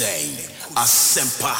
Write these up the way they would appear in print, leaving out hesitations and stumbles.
say Asempa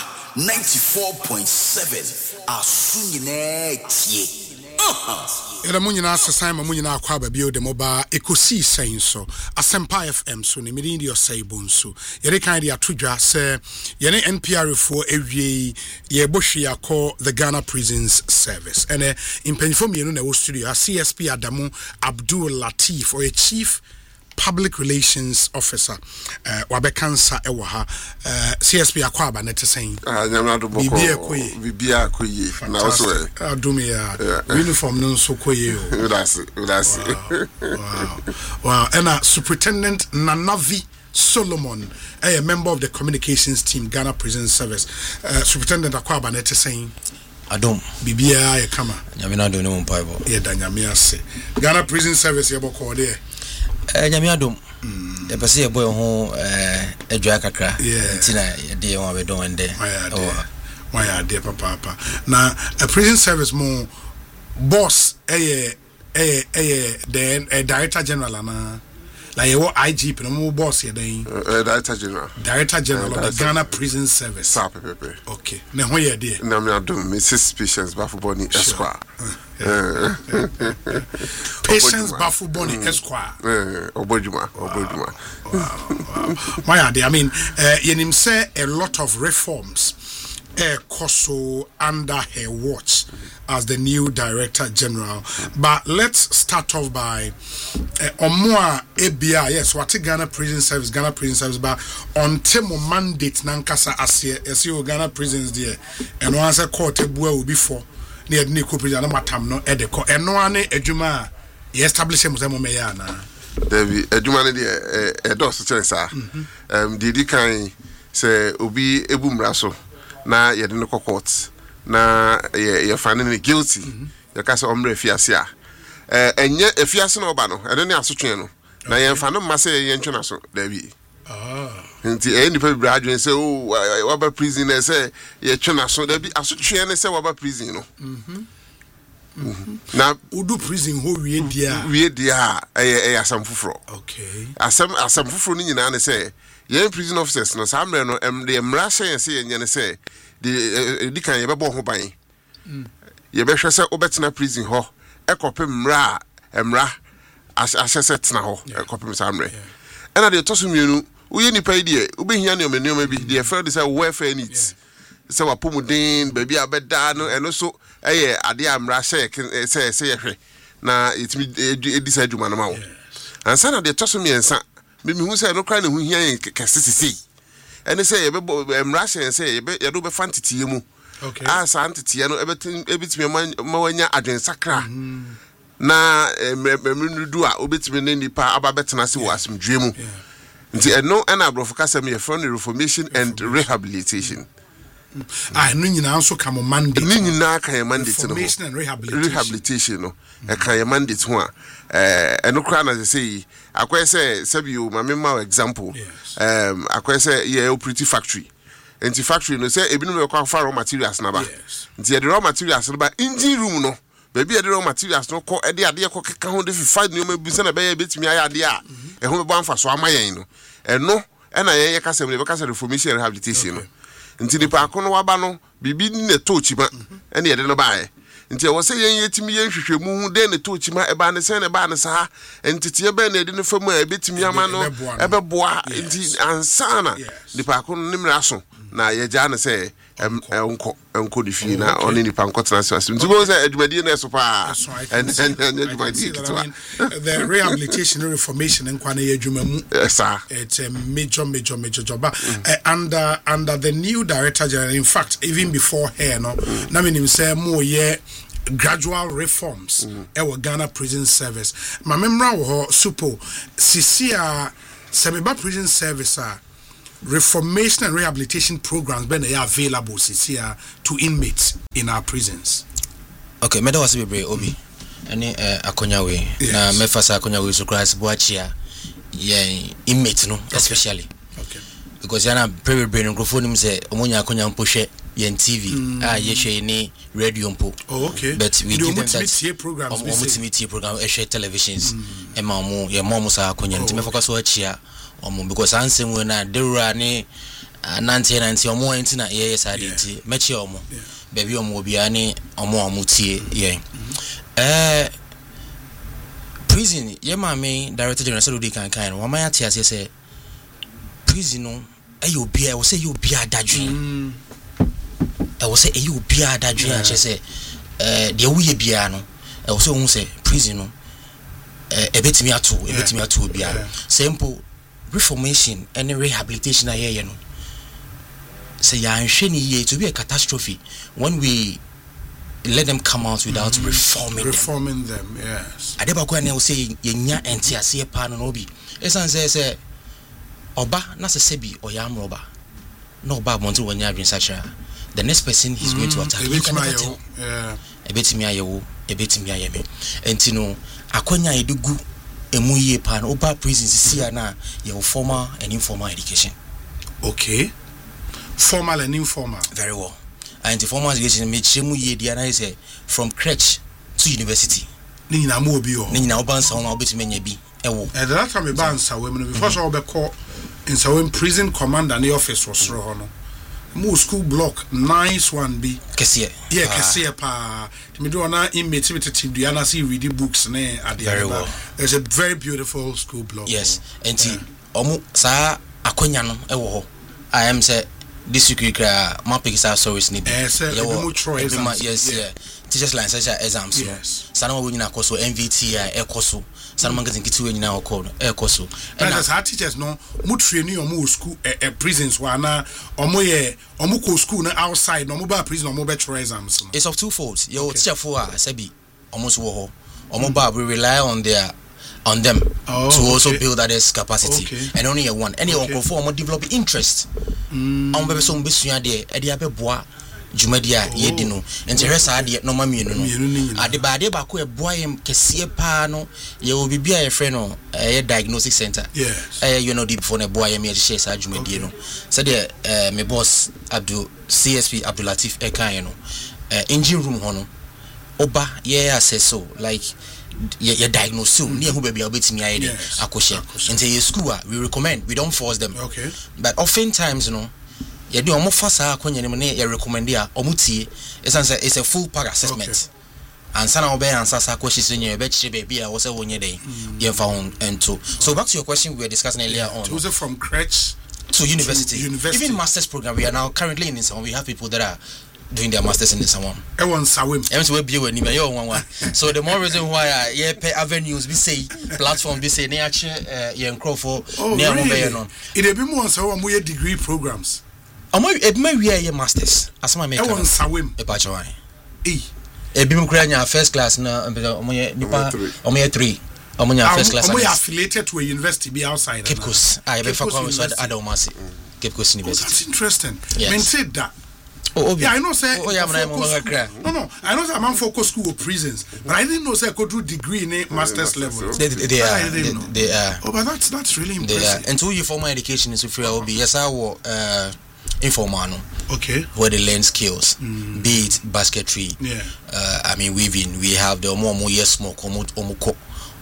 94.7 Asunyine tie. Era munyina asesama munyina akwa babio de moba ekosi sen so Asempa FM so ne mede ndi osaibo nso yere kan de atodwa se yene NPR fo ewie ye bohwe akọ the Ghana Prisons Service ene impenfo mienu na wo studio CSP Adamu Abdul Latif or a Chief Public Relations Officer wabekansa ewo ha CSP akwa ba net sen nyamado boko bibia koyi na also adumi ya uniform no so koyi o that's wow and Superintendent Nanavi Solomon a member of the communications team Ghana Prison Service Superintendent akwa ba net sen Adom bibia ya kama nyamina do no mpaibo ye da nyamia se Ghana Prison Service ye boko there nyamia dom e pese ye boy ho edwa kakra ntina ye de won be don ende why are there papa na a prison service mo boss the director general na like your IGP no mo boss ye den director general of the Ghana Prison Service okay na ho ye there nyamia dom Mrs. Patience Bafuboni Esquire Patience Bafuboni Esquire Obojuma why are they I mean yenim say a lot of reforms Koso under her watch as the new Director General. But let's start off by Omwa ABI, yes, what Ghana Prison Service, but on Temo mandate Nankasa as you Ghana Prisons there, and once a court will before near Nico Prison, Matam no Edeco, and no one Ejuma, establish him Mayana. David Ejuma, a dos, Didi Kai say, Ubi Ebum Raso. Na ye de no court na ye finding guilty ye ka se omre fiase a enye efiase no ba no ene ne asotwe no na ye fa no ma se ye ntwe na so da bi nti any people be adwen say oh waba prison na say ye twe na so da bi asotwe ne say waba prison no na udu prison ho wie dia e asam fufuro okay asam fufuro ni nyina ne say ye prison officers no samre no de mra say ye ne say di kan ye bebo ho ban ye be hwese obetena prison ho ekopem mra asese tena ho ekopem samre ena de toso mienu uye nipa die ubehia ne omenioma bi de fe de say welfare needs say wapomuden ba bi abeda no eno so eye ade amra say ye hwe na itimi edisa adwuma no ma wo ansa na de toso miensa me hu say no kra ne hu hia kesesisi ene say yebebo emrashen say ye do be fantiti mu okay santiti no ebetimi ma wanya adwensakra na memrudu a obetimi ne nipa ababetena se wo asmdwe mu nti eno ena abrofo kasem ye from reformation and rehabilitation no nyina nso ka mo mandate ni nyina ka ye mandate no reformation and rehabilitation no e ka ye mandate ho a eno kra na say akwai say sabio mamema example akwai say ye pretty factory enti factory no say ebinu me kwa raw materials na ba enti the raw materials no ba engine room no baby the raw materials no ko ade ko keka ho de fifa ni o ma busa na be ye betimi aya ade a e ho be bo amfa so amayen no eno ena ye kasem le be kasem reformation and rehabilitation no nti ni pa kono waba no bibi ni ne tochima ene ye de no baaye nti wo se yen yetimi yen hwehwemu hu de ne tochima e ba ne sen ne ba ne sa enti be na de ne famu a betimi ama no ebeboa nti ansana ni pa kono nimra so na ye ja ne se enko di fi na oni ni pa nkotena so nti bo se adwumadi na so pa the rehabilitation and reformation en kwana ye adwumamu it's a major job under the new Director General. In fact, even before her no na menim say mo ye gradual reforms our Ghana Prison Service ma memra wo supo sisia Semeba Prison Service reformation and rehabilitation programs when they are available here to inmates in our prisons. Okay, meda wase bebre obi ani akonya we na mefasa akonya we so class boachia ye inmate no especially okay because yana bebre microphone nim say omonya akonya mpohwe ye TV ye hwe ni radio mpo okay but we give them that programs multimedia program hwe televisions e ma mo ye mo sa akonya ntime focus so achia because ansem we na derura ni nanti omo enti na ye sade nti mechi omo baby omo bia ne omo tie ye prison ye ma me director general said kan kan wo ma ya tie say prison no ayo bia wo say you bia dadwe I will say you bia dadwe a che say de wo ye bia no I will say hu say prison no ebetimi ato bia simple reformation and rehabilitation aye no say ya nhwe ni ye to be a catastrophe when we let them come out without reforming them. Yes. Adeba ko na wo say yenya enti ase pa no obi esan say oba na se bi oyam roba no oba monte wanya adwen sachra the next person he's going to attack you can never tell ebetimi ayeme enti no akonya edugu emu ye pa no oba prison sia na your formal and informal education. Okay. Formal and informal. Very well. And the formal education me chemu ye dia na say from crèche to university. Ni na mo obi o. Ni na oba nsa won obetimi nya bi ewo. And that time be nsa we me before so be call in so prison commander the office was ro no. Mo school block nice one be kese. Yeah, kese pa. Me do na inmate team do na see reading books na at the very well. It's a very beautiful school block. Yes. Enti omo sa akonya no ewo ho. I am say this week my picks are stories need yes. Teachers line such exams yes sana we nyina koso MVT ekoso sana magazine kiti we nyina okọ ekoso and as our teachers no mu train omo school prisons wa na omo ko school na outside no mo ba prison omo be try exams no. It's of two folds your teacher for sabi omo so ho omo ba we rely on them to also build others' capacity and only one anyone can form or develop interest on be so besua de e dia beboa jumadia ye di no enti resa de no ma mienu no ade ba ko e boa yem kese pa no ye obibia ye frɛ no diagnostic center yes you know the before na boa yem ye share sa jumadie no so de me boss CSP Abdul Latif ekan no engine room ho no oba ye assess so like you diagnose so near who baby obetimi ayede akoshe into your school we recommend, we don't force them but oftentimes you know you do omo fasa akonya ne me you recommend ya omutie it's a full pack assessment and sana obey answer sa question you be chire baby a wo se wonye den you fa on ento. So back to your question we were discussing earlier on, was it from crèche to university even master's program we are now currently in some we have people that are doing their masters in someone. So the more reason why pay avenues we say platform we say near for it a bit more so we degree programs. It may be a masters as my make a bachelor. A bim first class na three. First class. We affiliated to a university be outside. Cape Coast. I have Cape Coast University. That's interesting. Yes. Men said that. Yeah, I know, sir. No, I know, I'm focus school of prisons, but I didn't know, sir, I could do degree in a master's level. They are. Oh, but that's really impressive. And 2 year formal education is free. I will be yes, I will informal. Okay. Where they learn skills, be it basketry. Yeah. I mean weaving. We have the omo yes smoke omo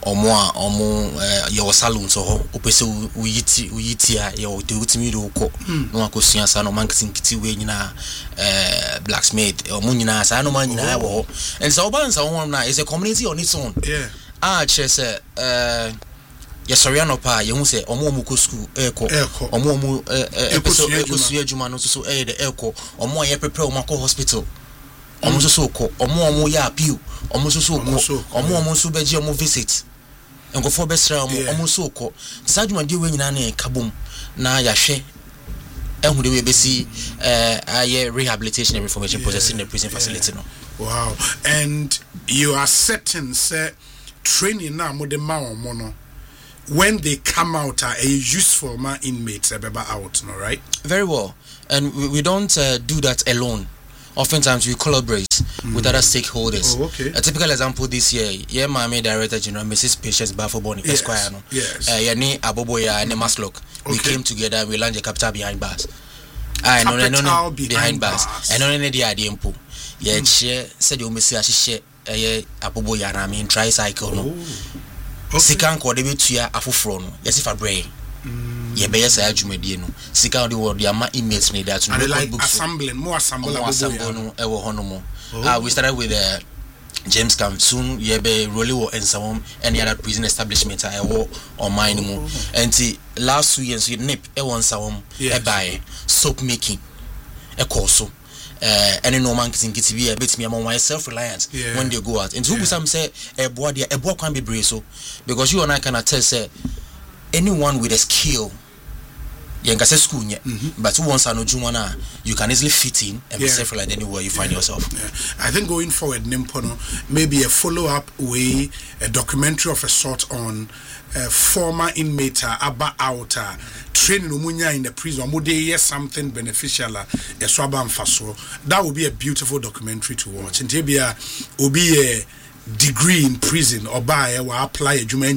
your salon so opese uyiti ya de utimi do ko no akosua sa no marketing kiti we nyina blacksmith omo nyina sa no man nyina wo and so ban sa won na is a community on its own. Yeah. Chese yesoriano pa ye hu se omo ko school eko omo ekosua adwuma no so de eko omo ye prepare omo ko hospital omo so ko omo ya appeal omo so ko omo so beji omo visit and go for best almost so called Saduma do when you kabum na yashe and who they be see rehabilitation and reformation process in the prison facility. Wow. And you are certain training now more than mono when they come out are a useful inmates out, no, right? Very well. And we don't do that alone. Oftentimes we collaborate with other stakeholders. Oh, okay. A typical example this year, my Director General Mrs. Patience Bafoboni Esquire. Yani Aboboya and Maslock. We came together and we launched a capital behind bars. Behind bars. And only the idea impo. Yeah, share said you miss a share Aboboya I mean tricycle no. Sikan ko de betua afoforo no. Yes if a brain. ye be yes adwumadie no sika de wo de ama emails ni that no like assembling more assemble no e wo hono mo we started with James Camp soon ye be really wo ensawom any other prison establishment I wo on mine mo enti last 2 years you nip e won sawom e buy soap making e course any no man kitty be a bit me among self reliant when they go out into some say e boa can be brave so because you and I can attest say anyone with a skill yenga say school but once I know jumana you can easily fit in and be self reliant anywhere you find yourself. I think going forward Nimpono maybe a follow up way a documentary of a sort on former inmate aba out training umunya in the prison mode something beneficial swaba mfaso. That would be a beautiful documentary to watch. And be a degree in prison or by or apply a juma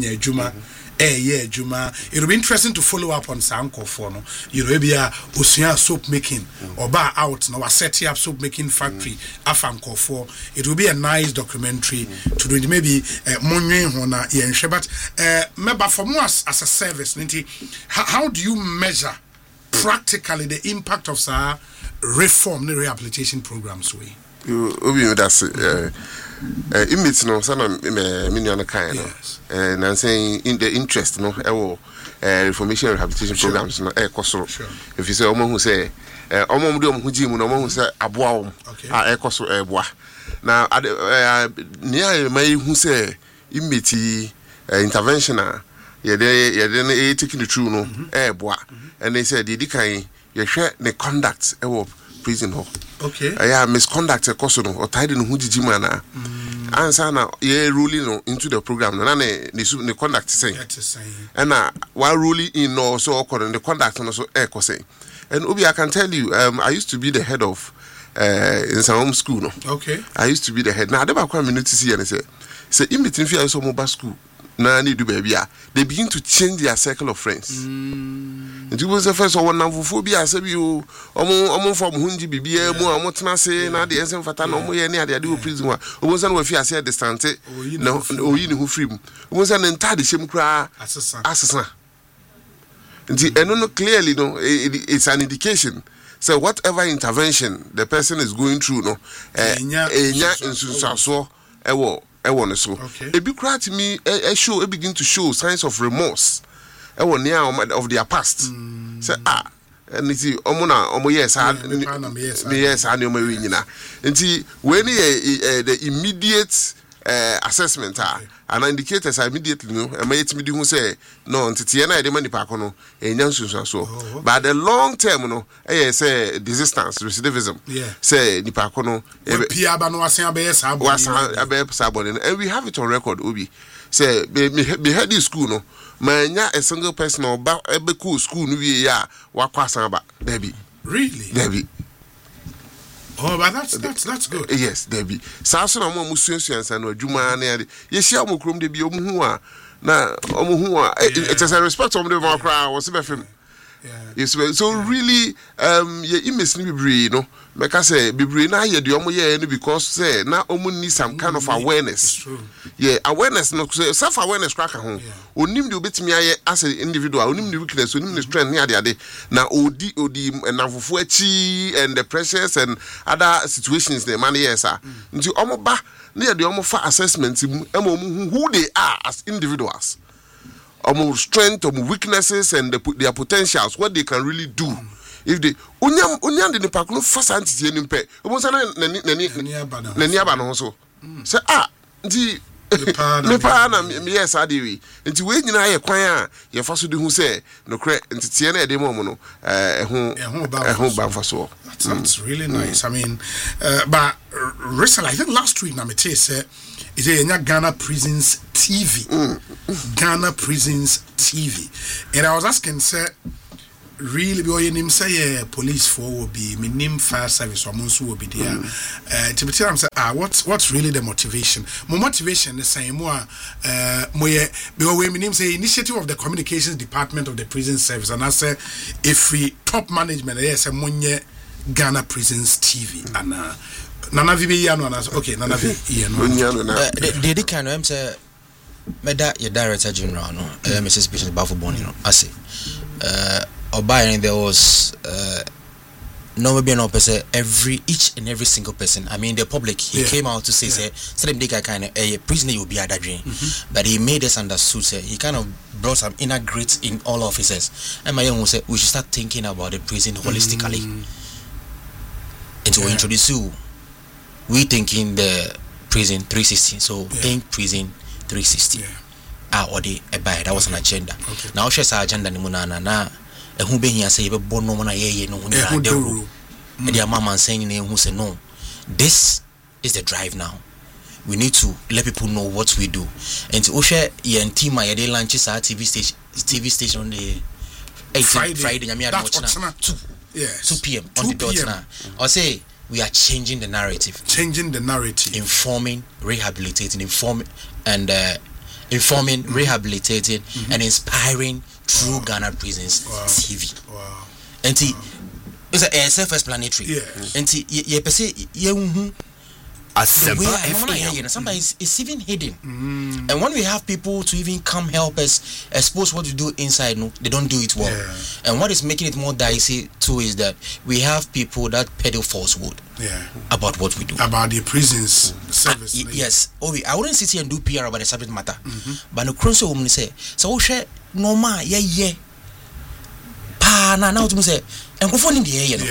Juma. It'll be interesting to follow up on Sanko for no. You know, maybe a Ocean soap making or bar out now, setting up soap making factory. Afanko for it will be a nice documentary to do. Maybe Monye Hona Yenshe, but maybe for us as a service, how do you measure practically the impact of sa reform the rehabilitation programs way? That's inmates no sana me kind and I'm saying in the interest no reformation rehabilitation programs no koso if you say omo hu say omo mu de omo hu ji mu no omo hu say aboa koso boa na near my hu say inmate intervention ye de taking the true no boa and they said the kan ye hwe the conduct prison hall. Okay. Misconduct koso no or tied in hu jiji mana. Answer na ye ruling into the program na the conduct saying. And while ruling in no so according the conduct no so say. And Obi, I can tell you, I used to be the head of in some home school no. Okay. I used to be the head. Now I never quite minute to see and say in between fear so mobile school. Na need do baby they begin to change their circle of friends. And you was the first one phobia say you omo from hunji bibia mu amotena say na de ensem fata na omo ye ne ade wo prison wa omo say no we fear say distance no oyi ne hu free mu omo say na ntade hyem kra asesa and no clearly no it's an indication. So whatever intervention the person is going through no enya insusaso so a big cry to me show begin to show signs of remorse of their past. Say and you see omo yes and when the immediate assessment and indicators are immediately no me who say no ntete na e de mani pa ko no enya nsunsun so but the long term no say resistance recidivism say ni pa ko no pia ba no asan abeye sabon and we have it on record Obi say me head this school no manya a single person oba ebe cool school no wie ya wakwasan ba Debbie really Debbie. Oh, but that's good. Yes, Debbie. Saso na mo musuensuan san no adwuma na ye hia mo krom de bi omu hu a na omu hu a it is a respect of the more crowd was be fam. Yes, so really ye image ni bibiri no make say bibiri na ye de omu ye no because say na omu need some kind of awareness. True. Yeah, awareness no self awareness crack ho. Onim de obetimi aye as an individual, onim de weakness, onim de strength ni ade na odi nanfofo achi and the pressures and other situations the man yes ah. Nti omo ba na ye de omo fa assessment who they are as individuals. Strength, weaknesses, and their potentials, what they can really do. If they unyam de nipa kuno fasa antiti enimpe obo sana nani aba no so say nti me pa na me yes adewi nti we nyina ye kwan a ye fa so de hu say no kre ntiti na e de mo no ehun ba fa so. That's really nice. I mean but recently I think last week na me say is a Ghana Prisons TV. Ghana Prisons TV. And I was asking, sir, really, be say police for will be minimum fire service or monsu will be there. To be tell them say, what's really the motivation? My motivation is saying more we say initiative of the communications department of the prison service, and I say if we top management yes monye Ghana Prisons TV and Nana VB okay, Nana VB the kind of say meda your director general no Mrs. Bishop Bafo Boni no I say Oba, there was no maybe no person each and every single person. I mean the public he came out to say them they kind of a prisoner will be a dream. But he made us understood say he kind of brought some inner grit in all officers. And my young will say we should start thinking about the prison holistically. And to introduce you, we thinking the prison 360. So think prison 360. Or the that was an agenda. Now she's agenda ni munana na who be here say bono na ye no and their mama saying who say no, this is the drive now. We need to let people know what we do. And to share team my day launches our TV station on the 18th Friday 2 p.m. on the dot now. Or say we are changing the narrative, informing, rehabilitating, informing, rehabilitating, and inspiring through Ghana Prisons TV. And it's a self-explanatory. And sometimes it's even hidden. And when we have people to even come help us expose what we do inside, no, they don't do it well. And what is making it more dicey too is that we have people that peddle falsehood about what we do. About the prisons service. Yes. I wouldn't sit here and do PR about the subject matter. But the crucial woman say, so share no ma pa na to say and go for in the air.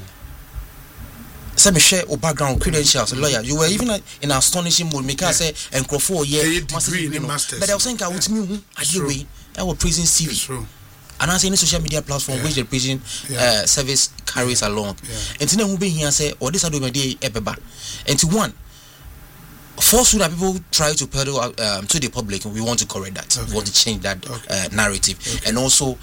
Some share or background credentials, lawyer. You were even in an astonishing mood. Because say and go for masters. But I was saying I would me way our prison CV. And I say any social media platform which the prison service carries along. And today who be here and say, this I do my day ebeba. And to one falsehood that people try to peddle to the public, we want to correct that. We want to change that narrative. And also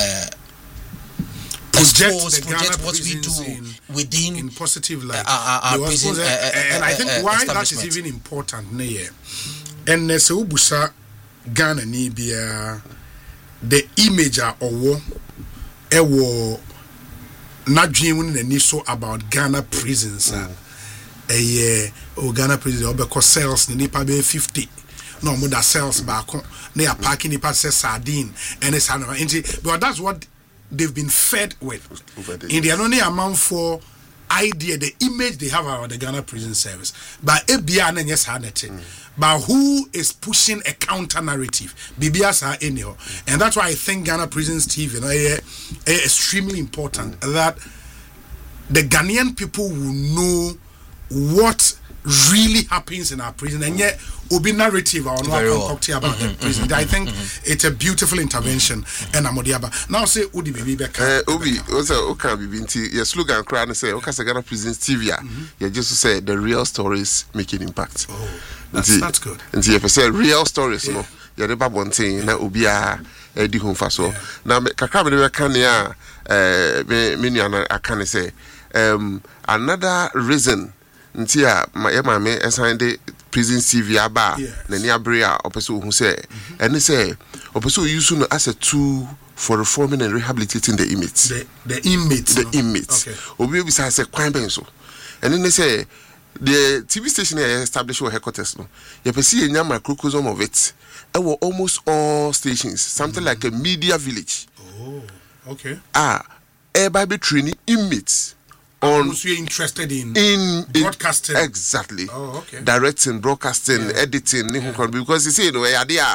project what we do within in positive light. Our prison, and I think why that is even important. And so busa Ghana ni bia the image or ewo na dream ni so about Ghana prisons. Ghana prisons obeko cells ni nipa be 50. No more that cells back. They are parking nipa say sardine and it's but that's what they've been fed with. In the only amount for idea, the image they have about the Ghana prison service. But but who is pushing a counter narrative? And that's why I think Ghana Prisons TV is extremely important that the Ghanaian people will know what really happens in our prison, and yet will be narrative or not about the prison. I think it's a beautiful intervention. And Amodiaba now say Udi baby back. Obi also okay binti your slogan cry and say okay Ghana Prisons TV. You just say the real stories making impact. That's good. And if I say real stories, no, you never want to na obi a di home faso. Now kakra me can ya me I say another reason ntia my mama assign the prison CV aba na ni abrea opeso hu say and say opeso use no as a tool for reforming and rehabilitating the inmates. The inmates. Okay. Obi be say kwan ben so. And then they say the TV station established headquarters no. You see a microcosm of it. It were almost all stations, something like a media village. Oh, okay. Everybody training inmates. So you're interested in broadcasting? Exactly. Oh, okay. Directing, broadcasting, editing, because you see, you know,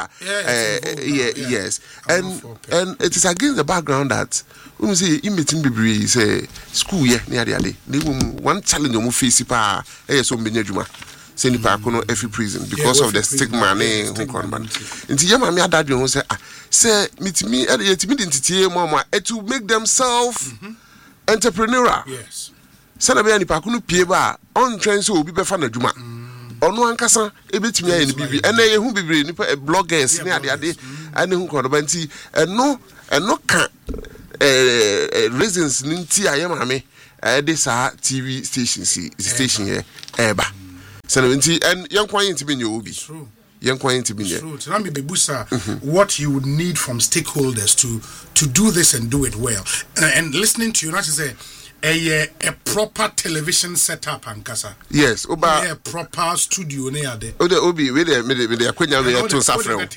yes. And it is against the background that when we say imagine baby say school near the one challenge you face so many juma say ni pa kono every prison because of the stigma nti yama me adad you say mitimi identity mama to make themselves entrepreneurial. Yes. Sana nipa kunu pie ba on train so obi be fa na dwuma ono ankasa ebetimi aye ni bibi ena ye hu bibire nipa bloggers ne ade ane hu ko do banti eno ka reasons ninti aye mame de sa TV station here eba sana nti en yankwan ntimi nye obi true yankwan ntimi nye true to me bebusa what you would need from stakeholders to do this and do it well and listening to you not to say a proper television setup ankasa. Yes, a proper studio near there. Obi with the Quenya to suffer. Me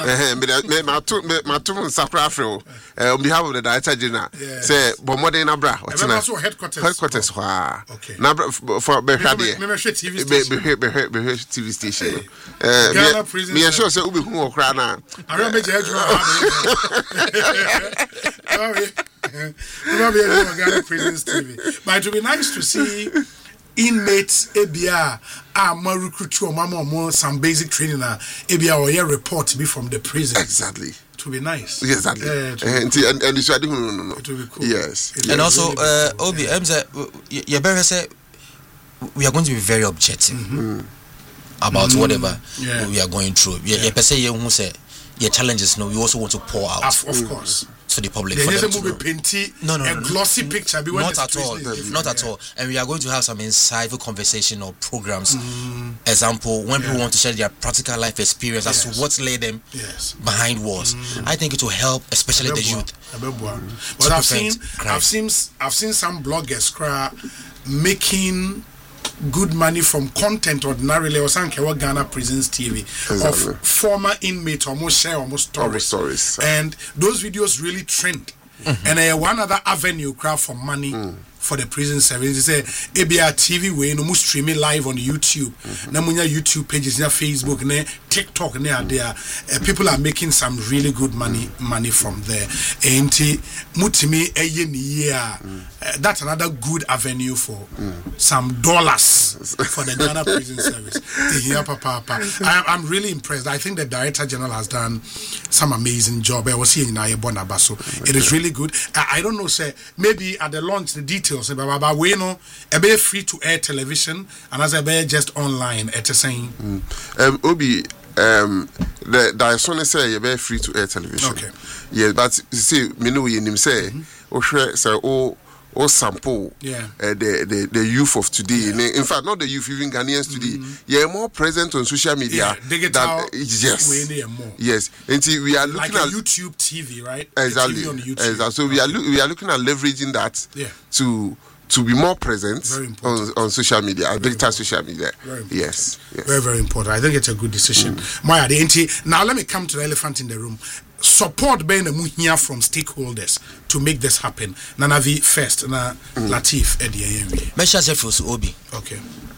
suffer on behalf of the Director General. Say Bomodena Bra. Headquarters. Okay. Now for TV station. Me sure say Ubi who cry now. I don't make Ghana Prisons TV. But it would be nice to see inmates ABR more recruit or more some basic training ABR or your report be from the prison. Exactly. To be nice. Exactly. And it's no. It will be cool. Yes. And also Obi you better say we are going to be very objective about whatever we are going through. You per se you say your challenges we also want to pour out. Of course. To the public. No. A glossy picture. Not at all. Not at all. And we are going to have some insightful conversation or programs. Example, when people want to share their practical life experience as to what led them behind wars. I think it will help, especially the youth. But I've seen some bloggers making good money from content ordinarily or something Ghana Prisons TV of former inmates almost share almost stories. And those videos really trend. And one other avenue crowd for money for the prison service. They say ABR TV way no streaming live on YouTube. Na munya YouTube pages, na Facebook, na TikTok, na there. People are making some really good money from there. And mutimi that's another good avenue for some dollars for the Ghana Prison Service. I'm really impressed. I think the Director General has done some amazing job. I was here in Bonabaso. It is really good. I don't know, say maybe at the launch the details, but we know a bit free to air television and as a bit just online. It's saying Obi the Dyson say you're free to air television. Okay. Yeah, but you see, me know you say or sample the youth of today. In fact, not the youth, even Ghanaians today. You're more present on social media. Digital. Yes. And see, we are looking like at YouTube TV, right? Exactly. TV on YouTube. Exactly. So we are looking at leveraging that to be more present on social media, digital social media. Yes. Very, very important. I think it's a good decision. Now let me come to the elephant in the room. Support being a muhia from stakeholders to make this happen. Nanavi first, na Latif Eddie. Mesha Zefus Obi. Okay.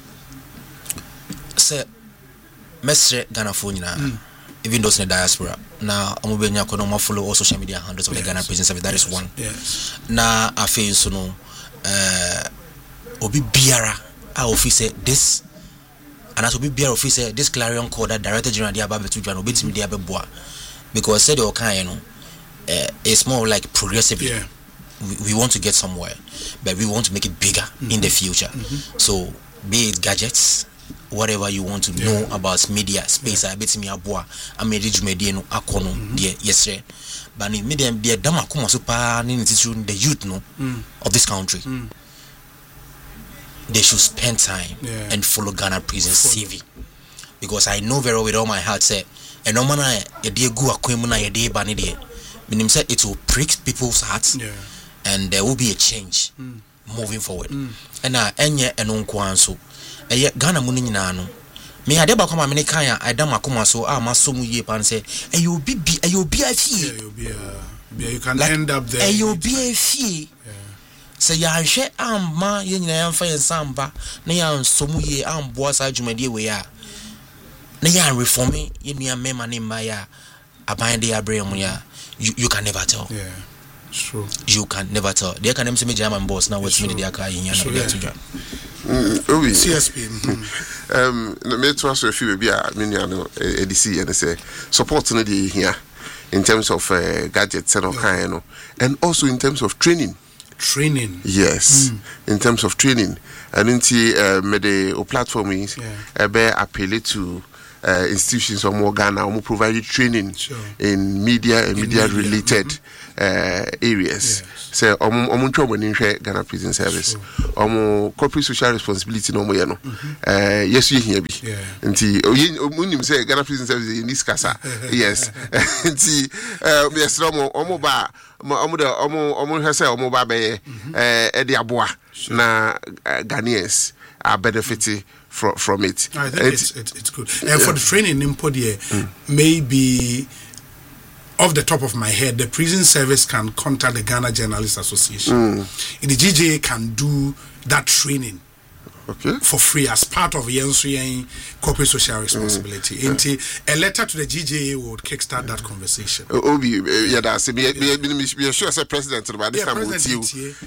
Say Mestre Ghana phone even those in the diaspora. Now Amubenya Konoma follow all social media handles of the Ghana Prison Service. That is one. Yes. Na afe so no Obi Biara a officer this and as Obi Biara officer this clarion call that Director General Dia Babetu Jan obetimi dia beboa. Because said it's more like progressively. We want to get somewhere, but we want to make it bigger in the future. So be it gadgets, whatever you want to know about media space, I bet me aboa. I made it media no akono yesterday. But in media be dama kuma super the youth of this country. They should spend time and follow Ghana Prison CV. Because I know very well with all my heart say and no man ye dey go akwemu na ye dey ba ne dey meaning say it will prick people's hearts and there will be a change moving forward and enye eno nko anso eye Ghana mu nyina no me ade ba kwama me kan ya adam akoma so maso mu yie pan say you can end up there you be a fee say ya hwe amma ye nyina yamfa yensamba na ya nsomu yie amboa sa dwumade we ya na ya reforming you can never tell. It's true. You can never tell. They can say me German boss now what's me they are crying CSP. Me to ask a few baby ADC and say support no dey here in terms of gadgets and all kind and also in terms of training. Yes, in terms of training and into the platform is appeal to institutions of more Ghana who provide training in media and media related areas. Say ntwa mo ni hwe Ghana Prison Service. Corporate social responsibility no mo ye no. Yesu hia bi. Nti omunim say Ghana Prison Service in this kasa. Yes. Nti yes omo ba omo hwe say omo ba be e de aboa na Ghanaians are benefiting from it. I think it's good. And for the training in Podie, maybe off the top of my head, the prison service can contact the Ghana Journalists Association. And the GJA can do that training for free as part of Yensuyen corporate social responsibility. A letter to the GJA would kickstart that conversation. Yeah, that's it. Be sure as a president, but this time with you.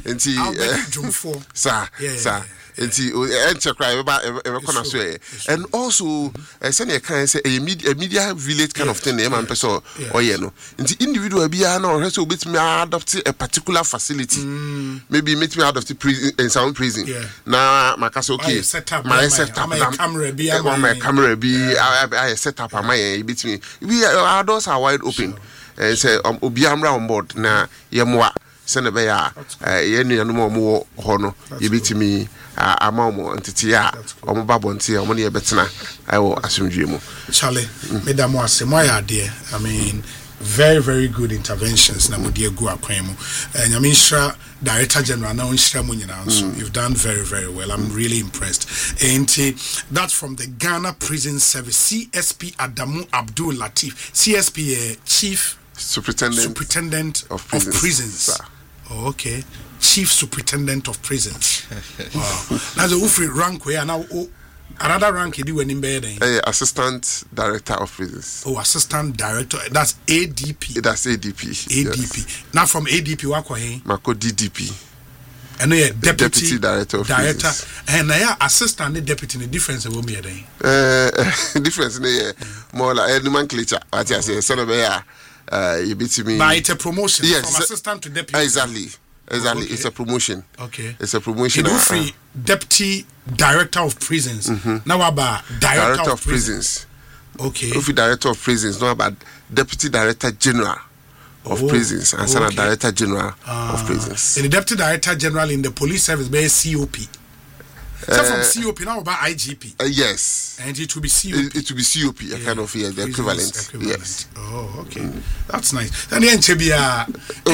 Sir. Nti cry and also send can say a media village kind of thing man person or no nti individual bia na o so bit me adopt a particular facility maybe meet me out of the prison in some prison na makasa okay my set up camera bi I set up my bit me we our doors are wide open and say obi amra on board na yemoa send be ya yenu no mo ho no yebitimi amamo entity ya omoba bonti omo ne betena ayo asumdwe mu Charlie medamo asemo ya de I mean very very good interventions na modi egu akwan mu nyamishra Director General now nshra mu nyina so you've done very very well. I'm really impressed. And that's from the Ghana Prison Service CSP Adamu Abdul Latif CSP Chief Superintendent of Prisons. Oh, okay. Chief Superintendent of Prisons. Wow. That's a Ufri rank where now another rank you do when in bed. Assistant Director of Prisons. Oh, Assistant Director. That's ADP. That's ADP. ADP. Yes. Now from ADP, what Mako DDP. And yeah, Deputy Director of Prisons. And Assistant the Deputy. The difference will be a day. Difference more like nomenclature. What I say, son of you beat me. By it's a promotion. Yes, from assistant to deputy. Exactly. Okay. It's a promotion. Okay. It's a promotion. Free Deputy Director of Prisons. Now about Director of Prisons. Okay. Free Director of Prisons. Now about Deputy Director General of Prisons and Director General of Prisons. And the Deputy Director General in the Police Service by COP. So from COP now about IGP. Yes. And it will be COP. It will be COP, a kind of the equivalent. Yes. Oh, okay. That's nice. And then Chebia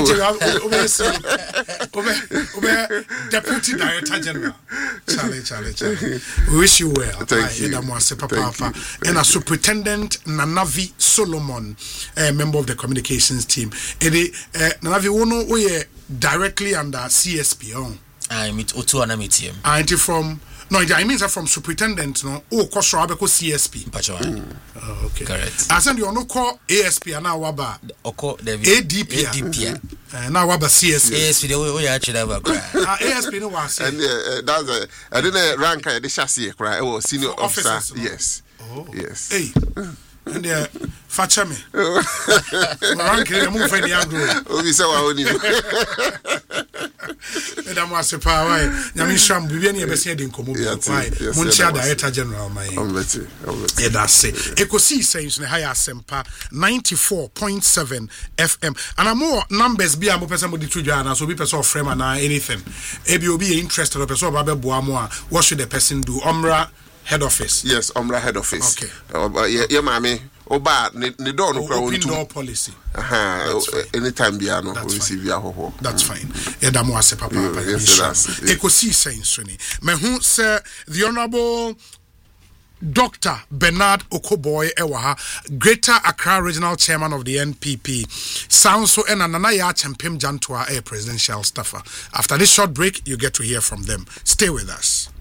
Deputy Director General. Charlie. We wish you well. Thank you. And a Superintendent Nanavi Solomon, a member of the communications team. Nanavi Wono we directly under CSP on. I meet Otu and I meet him. From no, I mean from superintendent no. Oh, Kosho Abeko CSP. Oh, okay. Correct. I said you no call ASP and now waba. Oko ADP. Now waba CSP. ASP the way actually have a ASP no was. And that's I didn't rank the chassis cry. Oh, senior officer. Yes. Oh. Yes. Hey. And facha me. Rank move for the agro. Oh, we say wa oni. Madam was a power. Yamisham Bibiani Bessia in Komo. Muncha Director General, my that's it. Ecosi says in higher Sempa 94.7 FM. And a more numbers be a more person with the two Jana, so we person frame and anything. Ebi be interested or person Babe Boamoa. What should the person do? Omra head office. Yes, Omra head office. Okay. Yeah, mommy. Oba ne door no open door policy. Anytime biano we receive ya ho. That's fine. Edamo ase papa. Ekosi sensoni. Me hu say the honorable Dr. Bernard Okoboy Ewaha, Greater Accra Regional Chairman of the NPP, sounds so and Ananaya Champim Jantua, a presidential staffer. After this short break, you get to hear from them. Stay with us.